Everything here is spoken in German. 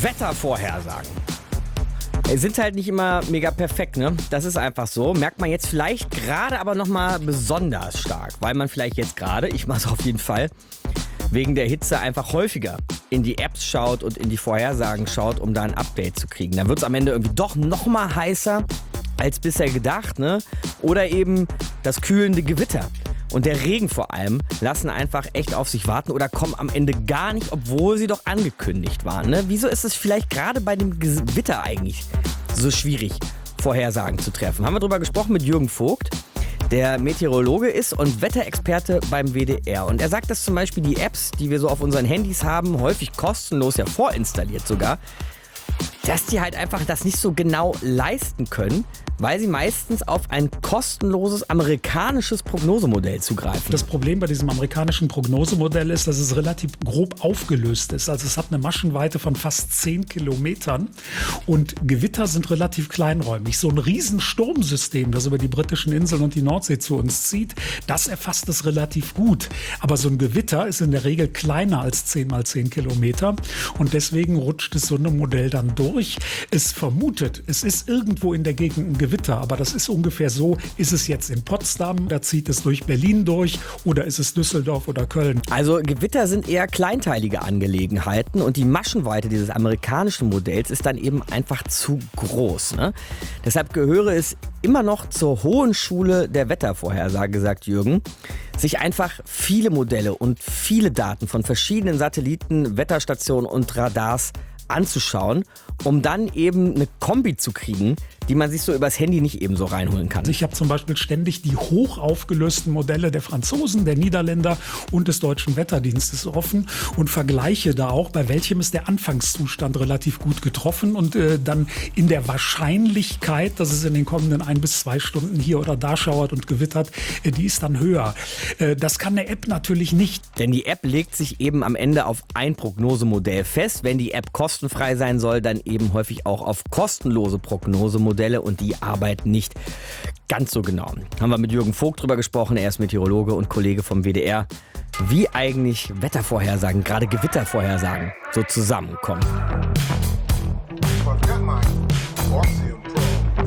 Wettervorhersagen sind halt nicht immer mega perfekt, ne? Das ist einfach so. Merkt man jetzt vielleicht gerade aber nochmal besonders stark, weil man vielleicht jetzt gerade, ich mach's auf jeden Fall, wegen der Hitze einfach häufiger in die Apps schaut und in die Vorhersagen schaut, um da ein Update zu kriegen. Dann wird's am Ende irgendwie doch nochmal heißer als bisher gedacht, ne? Oder eben das kühlende Gewitter und der Regen vor allem lassen einfach echt auf sich warten oder kommen am Ende gar nicht, obwohl sie doch angekündigt waren, ne? Wieso ist es vielleicht gerade bei dem Gewitter eigentlich so schwierig, Vorhersagen zu treffen? Haben wir darüber gesprochen mit Jürgen Vogt, der Meteorologe ist und Wetterexperte beim WDR. Und er sagt, dass zum Beispiel die Apps, die wir so auf unseren Handys haben, häufig kostenlos, ja vorinstalliert sogar, dass die halt einfach das nicht so genau leisten können, weil sie meistens auf ein kostenloses amerikanisches Prognosemodell zugreifen. Das Problem bei diesem amerikanischen Prognosemodell ist, dass es relativ grob aufgelöst ist. Also es hat eine Maschenweite von fast 10 Kilometern und Gewitter sind relativ kleinräumig. So ein Riesensturmsystem, das über die britischen Inseln und die Nordsee zu uns zieht, das erfasst es relativ gut. Aber so ein Gewitter ist in der Regel kleiner als 10 mal 10 Kilometer und deswegen rutscht es so einem Modell dann durch. Es vermutet, es ist irgendwo in der Gegend ein Gewitter, aber das ist ungefähr so, ist es jetzt in Potsdam, da zieht es durch Berlin durch oder ist es Düsseldorf oder Köln? Also Gewitter sind eher kleinteilige Angelegenheiten und die Maschenweite dieses amerikanischen Modells ist dann eben einfach zu groß, ne? Deshalb gehöre es immer noch zur hohen Schule der Wettervorhersage, sagt Jürgen, sich einfach viele Modelle und viele Daten von verschiedenen Satelliten, Wetterstationen und Radars anzuschauen, um dann eben eine Kombi zu kriegen, die man sich so übers Handy nicht eben so reinholen kann. Ich habe zum Beispiel ständig die hoch aufgelösten Modelle der Franzosen, der Niederländer und des Deutschen Wetterdienstes offen und vergleiche da auch, bei welchem ist der Anfangszustand relativ gut getroffen und dann in der Wahrscheinlichkeit, dass es in den kommenden 1 bis 2 Stunden hier oder da schauert und gewittert, die ist dann höher. Das kann eine App natürlich nicht. Denn die App legt sich eben am Ende auf ein Prognosemodell fest. Wenn die App kostenfrei sein soll, dann eben häufig auch auf kostenlose Prognosemodelle und die arbeiten nicht ganz so genau. Haben wir mit Jürgen Vogt drüber gesprochen, er ist Meteorologe und Kollege vom WDR, wie eigentlich Wettervorhersagen, gerade Gewittervorhersagen, so zusammenkommen. I've got my oxy